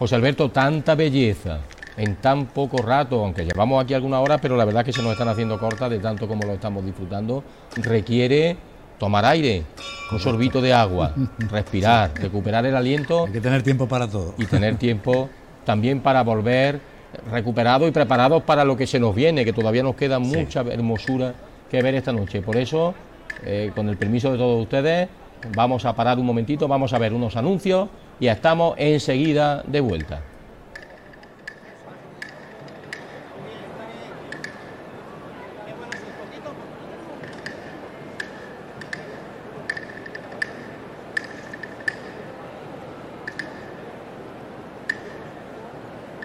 José Alberto, tanta belleza en tan poco rato, aunque llevamos aquí algunas horas, pero la verdad que se nos están haciendo cortas de tanto como lo estamos disfrutando, requiere tomar aire, un sorbito de agua, respirar, recuperar el aliento. Hay que tener tiempo para todo. Y tener tiempo también para volver recuperados y preparados para lo que se nos viene, que todavía nos queda mucha hermosura que ver esta noche. Por eso, con el permiso de todos ustedes, vamos a parar un momentito, vamos a ver unos anuncios y estamos enseguida de vuelta.